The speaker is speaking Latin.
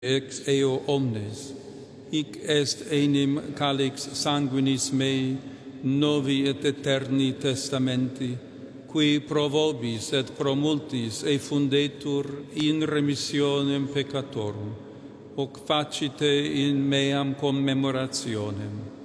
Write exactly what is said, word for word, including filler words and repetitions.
ex eo omnes, hic est enim calix sanguinis mei, novi et eterni testamenti, qui pro vobis et pro multis effundetur in remissionem peccatorum, hoc facite in meam commemorationem.